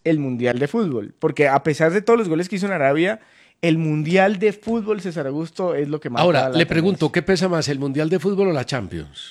el Mundial de Fútbol. Porque a pesar de todos los goles que hizo en Arabia, el Mundial de Fútbol, César Augusto, es lo que más... Ahora, le pregunto, ¿qué pesa más, el Mundial de Fútbol o la Champions?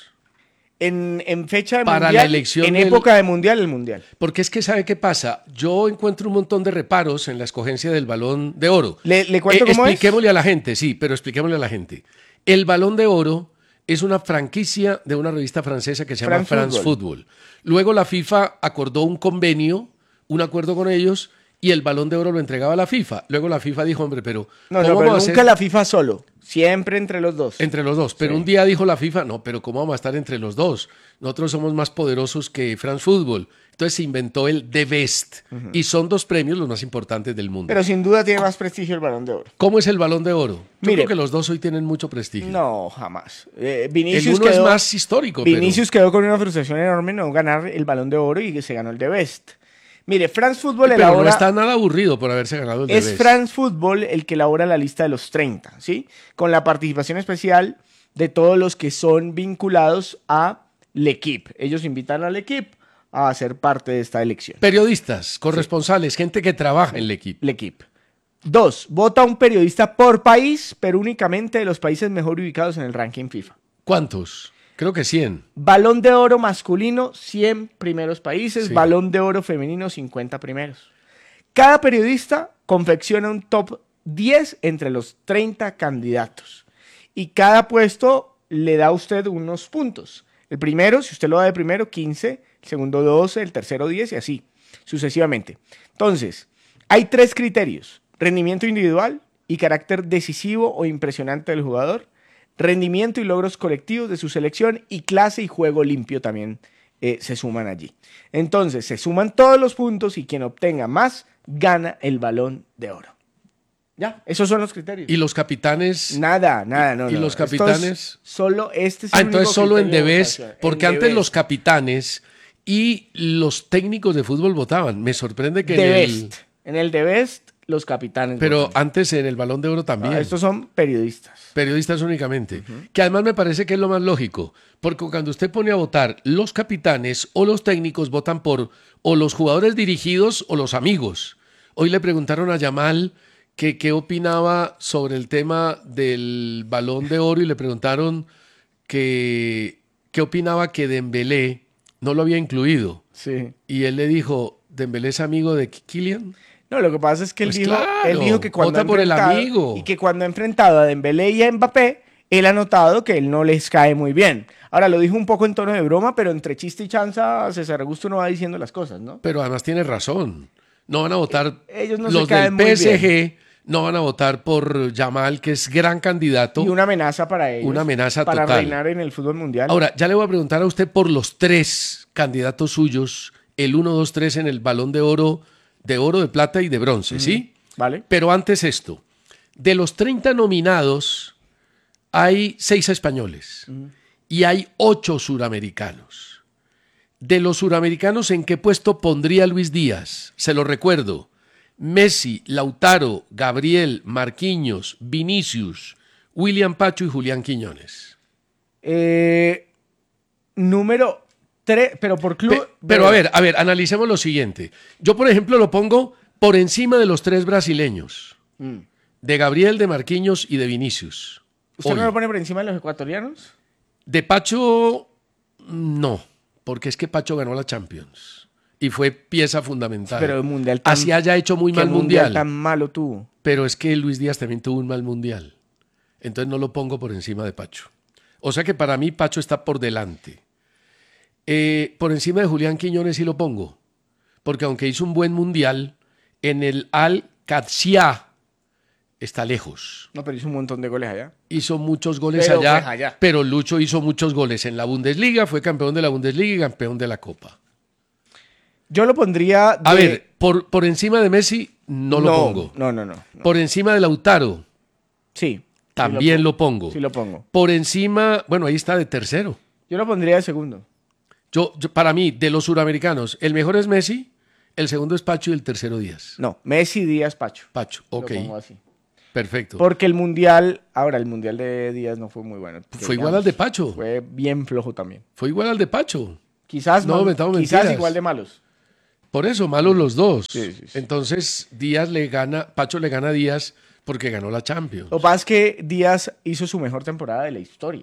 En fecha de Para Mundial, la elección en del... época de Mundial, el Mundial. Porque es que, ¿sabe qué pasa? Yo encuentro un montón de reparos en la escogencia del Balón de Oro. ¿Le cuento cómo es? Expliquémosle a la gente, sí, pero expliquémosle a la gente. El Balón de Oro es una franquicia de una revista francesa que se llama France Football. Luego la FIFA acordó un convenio, un acuerdo con ellos, y el Balón de Oro lo entregaba a la FIFA. Luego la FIFA dijo, hombre, pero... No, pero nunca la FIFA solo. Siempre entre los dos. Entre los dos. Pero sí. Un día dijo la FIFA, no, pero ¿cómo vamos a estar entre los dos? Nosotros somos más poderosos que France Football. Entonces se inventó el The Best. Y son 2 premios los más importantes del mundo. Pero sin duda tiene más prestigio el Balón de Oro. ¿Cómo es el Balón de Oro? Yo Mire, creo que los dos hoy tienen mucho prestigio. No, jamás. El uno es más histórico. Vinicius quedó con una frustración enorme no ganar el Balón de Oro y se ganó el The Best. Mire, France Football pero elabora... no está nada aburrido por haberse ganado el The Best. Es France Football el que elabora la lista de los 30, ¿sí? Con la participación especial de todos los que son vinculados a L'Equipe. Ellos invitan a L'Equipe a ser parte de esta elección. Periodistas, corresponsales, gente que trabaja en L'Equipe. L'Equipe. 2. Vota un periodista por país, pero únicamente de los países mejor ubicados en el ranking FIFA. ¿Cuántos? Creo que 100. Balón de Oro masculino, 100 primeros países. Sí. Balón de Oro femenino, 50 primeros. Cada periodista confecciona un top 10 entre los 30 candidatos. Y cada puesto le da a usted unos puntos. El primero, si usted lo da de primero, 15. El segundo, 12. El tercero, 10 y así, sucesivamente. Entonces, hay 3 criterios. Rendimiento individual y carácter decisivo o impresionante del jugador. Rendimiento y logros colectivos de su selección y clase y juego limpio también se suman allí. Entonces, se suman todos los puntos y quien obtenga más gana el Balón de Oro. Ya, esos son los criterios. ¿Y los capitanes? Nada, no. ¿Y los capitanes? Solo este es el único entonces solo en criterio The de Best, votación. porque En The antes Best. los capitanes y los técnicos de fútbol votaban. Me sorprende que En el The Best, los capitanes Pero votan. antes en el Balón de Oro también. No, estos son periodistas. Periodistas únicamente. Que además me parece que es lo más lógico. Porque cuando usted pone a votar, los capitanes o los técnicos votan por o los jugadores dirigidos o los amigos. Hoy le preguntaron a Yamal que qué opinaba sobre el tema del Balón de Oro y le preguntaron que qué opinaba que Dembélé no lo había incluido. Sí. Y él le dijo, ¿Dembélé es amigo de Kylian? No, lo que pasa es que Pues él claro, dijo que cuando vota por el amigo. y que cuando ha enfrentado a Dembélé y a Mbappé, él ha notado que él no les cae muy bien. Ahora, lo dijo un poco en tono de broma, pero entre chiste y chanza, César Augusto no va diciendo las cosas, ¿no? Pero además tiene razón. No van a votar Ellos no los se caen del muy PSG, bien. no van a votar por Yamal, que es gran candidato. Y una amenaza para ellos. Una amenaza para total. reinar en el fútbol mundial. Ahora, ya le voy a preguntar a usted por los 3 candidatos suyos, el 1, 2, 3 en el Balón de Oro, de plata y de bronce, ¿sí? Vale. Pero antes esto, de los 30 nominados, hay 6 españoles y hay 8 suramericanos. De los suramericanos, ¿en qué puesto pondría Luis Díaz? Se lo recuerdo. Messi, Lautaro, Gabriel, Marquinhos, Vinicius, William Pacho y Julián Quiñones. Número 3, pero por club... Pero a ver, analicemos lo siguiente. Yo, por ejemplo, lo pongo por encima de los 3 brasileños. De Gabriel, de Marquinhos y de Vinicius. ¿Usted Hoy. no lo pone por encima de los ecuatorianos? De Pacho, no. Porque es que Pacho ganó la Champions. Y fue pieza fundamental. Pero el mundial tan... Así haya hecho muy ¿Qué mal mundial. tan malo tuvo? Pero es que Luis Díaz también tuvo un mal mundial. Entonces no lo pongo por encima de Pacho. O sea que para mí Pacho está por delante. Por encima de Julián Quiñones sí lo pongo. Porque aunque hizo un buen mundial, en el Al-Qadsiya está lejos. No, pero hizo un montón de goles allá. Hizo muchos goles Pero allá, pues allá. pero Lucho hizo muchos goles en la Bundesliga, fue campeón de la Bundesliga y campeón de la Copa. Yo lo pondría... A ver, por encima de Messi no lo pongo. No. Por encima de Lautaro Sí. también lo pongo. Sí lo pongo. Por encima, bueno, ahí está de tercero. Yo lo pondría de segundo. Para mí, de los suramericanos, el mejor es Messi, el segundo es Pacho y el tercero Díaz. No, Messi, Díaz, Pacho. Pacho, ok, Lo pongo así. perfecto. Porque el mundial... Ahora, el mundial de Díaz no fue muy bueno. Fue igual al de Pacho. Fue bien flojo también. Fue igual al de Pacho. Quizás No, no, metamos quizás mentiras. igual de malos. Por eso, malos los dos. Sí, sí, sí. Entonces, Pacho le gana a Díaz porque ganó la Champions. Lo que pasa es que Díaz hizo su mejor temporada de la historia.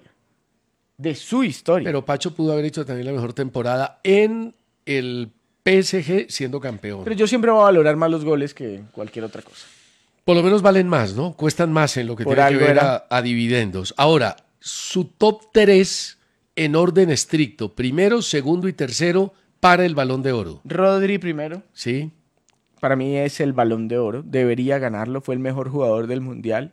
De su historia. Pero Pacho pudo haber hecho también la mejor temporada en el PSG siendo campeón. Pero yo siempre voy a valorar más los goles que cualquier otra cosa. Por lo menos valen más, ¿no? Cuestan más en lo que Por tiene que algo ver era. a dividendos. Ahora, su top 3 en orden estricto, primero, segundo y tercero para el Balón de Oro. Rodri primero. ¿Sí? Para mí es el Balón de Oro. Debería ganarlo. Fue el mejor jugador del Mundial.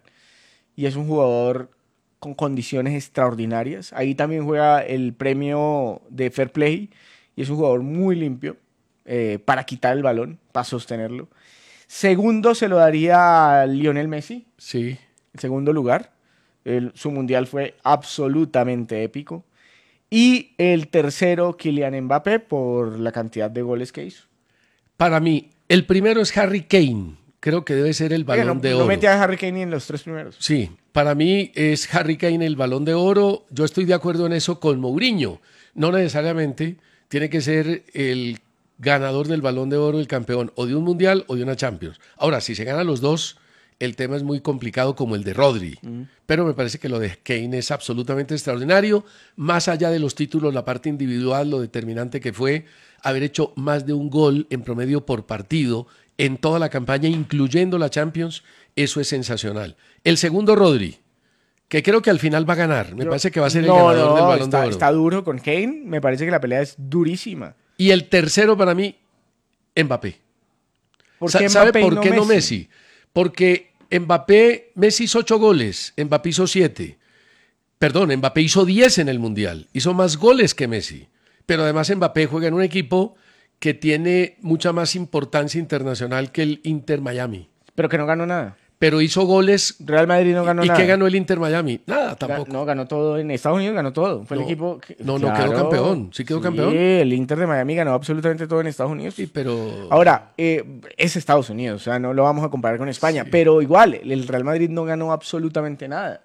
Y es un jugador con condiciones extraordinarias. Ahí también juega el premio de Fair Play. Y es un jugador muy limpio para quitar el balón, para sostenerlo. Segundo se lo daría a Lionel Messi. Sí. En segundo lugar. Su Mundial fue absolutamente épico. Y el tercero, Kylian Mbappé, por la cantidad de goles que hizo. Para mí, el primero es Harry Kane. Creo que debe ser el Balón de Oro. No metí a Harry Kane ni en los 3 primeros. Sí, para mí es Harry Kane el Balón de Oro. Yo estoy de acuerdo en eso con Mourinho. No necesariamente tiene que ser el ganador del Balón de Oro, el campeón, o de un Mundial o de una Champions. Ahora, si se ganan los dos, el tema es muy complicado como el de Rodri. Pero me parece que lo de Kane es absolutamente extraordinario. Más allá de los títulos, la parte individual, lo determinante que fue haber hecho más de un gol en promedio por partido en toda la campaña, incluyendo la Champions, eso es sensacional. El segundo, Rodri, que creo que al final va a ganar. Me parece que va a ser el ganador del Balón de Oro. Está duro con Kane. Me parece que la pelea es durísima. Y el tercero para mí, Mbappé. ¿Por qué ¿Sabe Mbappé y por qué no Messi? Porque Messi hizo 8 goles, Mbappé hizo 7. Perdón, Mbappé hizo 10 en el Mundial. Hizo más goles que Messi. Pero además Mbappé juega en un equipo que tiene mucha más importancia internacional que el Inter Miami. Pero que no ganó nada. Pero hizo goles. Real Madrid no ganó ¿Y nada. qué ganó el Inter Miami? Nada, tampoco. No, ganó todo. En Estados Unidos ganó todo. Fue el equipo que, no quedó campeón. ¿Sí quedó campeón? Sí, el Inter de Miami ganó absolutamente todo en Estados Unidos. Sí, pero... Ahora, es Estados Unidos. O sea, no lo vamos a comparar con España. Sí. Pero igual, el Real Madrid no ganó absolutamente nada.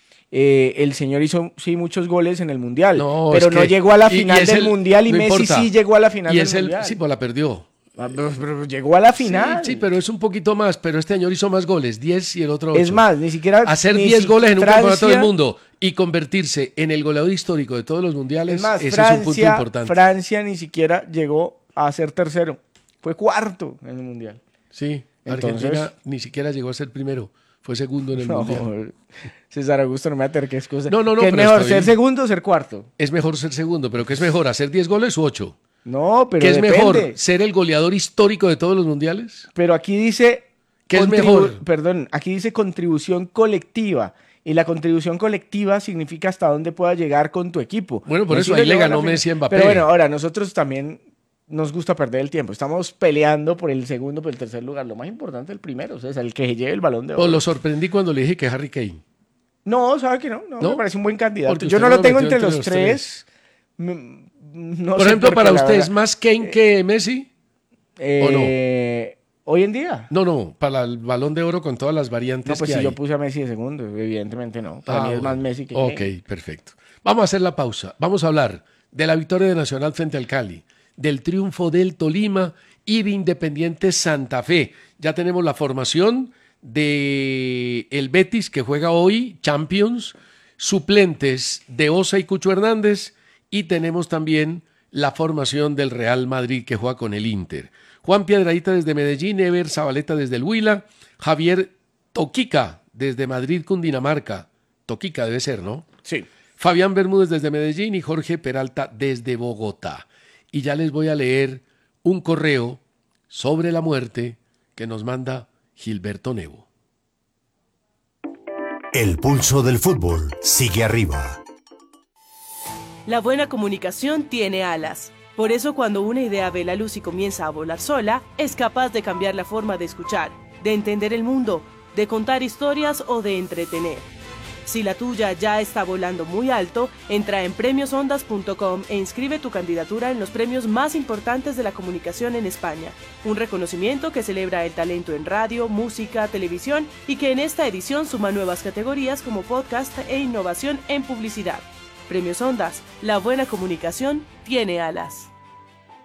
El señor hizo, sí, muchos goles en el Mundial. Pero no llegó a la final del Mundial y Messi importa. Sí llegó a la final del Mundial. Sí, pues la perdió. Pero llegó a la final. Sí, pero es un poquito más. Pero este año hizo más goles, 10 y el otro 8. Es más, ni siquiera... Hacer 10 goles en un campeonato del mundo y convertirse en el goleador histórico de todos los mundiales, ese es un punto importante. Francia ni siquiera llegó a ser tercero. Fue cuarto en el Mundial. Sí, Argentina ni siquiera llegó a ser primero. Fue segundo en el Mundial. César Augusto, no me aterques cosas. No. ¿Qué es mejor, ser segundo o ser cuarto? Es mejor ser segundo, pero ¿qué es mejor, hacer 10 goles u 8? No, pero ¿Qué es depende. mejor, ser el goleador histórico de todos los mundiales? Pero aquí dice... ¿Qué es mejor? Perdón, aquí dice contribución colectiva. Y la contribución colectiva significa hasta dónde puedas llegar con tu equipo. Bueno, por eso ahí le ganó Messi a Mbappé. Pero bueno, ahora nosotros también nos gusta perder el tiempo. Estamos peleando por el segundo, por el tercer lugar. Lo más importante es el primero, o sea, el que lleve el Balón de Oro. Pues lo sorprendí cuando le dije que Harry Kane. No, sabe que no. Me parece un buen candidato. Yo no lo tengo entre los tres. No por ejemplo, para usted, ¿es más Kane que Messi? ¿O no? ¿Hoy en día? No, para el Balón de Oro con todas las variantes no, pues que si hay. yo puse a Messi de segundo, evidentemente no. Para mí es más Messi que Kane. Ok, perfecto. Vamos a hacer la pausa. Vamos a hablar de la victoria de Nacional frente al Cali, del triunfo del Tolima y de Independiente Santa Fe. Ya tenemos la formación de el Betis, que juega hoy, Champions, suplentes de Osa y Cucho Hernández, y tenemos también la formación del Real Madrid, que juega con el Inter. Juan Piedradita desde Medellín, Ever Zabaleta desde el Huila, Javier Toquica desde Madrid, Cundinamarca. Toquica debe ser, ¿no? Sí. Fabián Bermúdez desde Medellín y Jorge Peralta desde Bogotá. Y ya les voy a leer un correo sobre la muerte que nos manda Gilberto Nevo. El pulso del fútbol sigue arriba. La buena comunicación tiene alas. Por eso cuando una idea ve la luz y comienza a volar sola, es capaz de cambiar la forma de escuchar, de entender el mundo, de contar historias o de entretener. Si la tuya ya está volando muy alto, entra en premiosondas.com e inscribe tu candidatura en los premios más importantes de la comunicación en España. Un reconocimiento que celebra el talento en radio, música, televisión y que en esta edición suma nuevas categorías como podcast e innovación en publicidad. Premios Ondas, la buena comunicación tiene alas.